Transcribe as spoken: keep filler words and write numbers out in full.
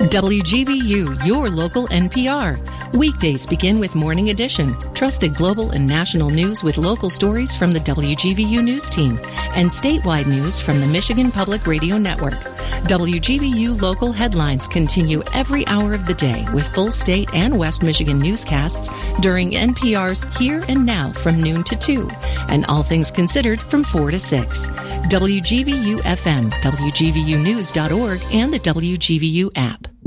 W G V U, your local N P R. Weekdays begin with Morning Edition, trusted global and national news with local stories from the W G V U News team and statewide news from the Michigan Public Radio Network. W G V U local headlines continue every hour of the day with full state and West Michigan newscasts during N P R's Here and Now from noon to two, and All Things Considered from four to six. W G V U F M, W G V U news dot org, and the W G V U app.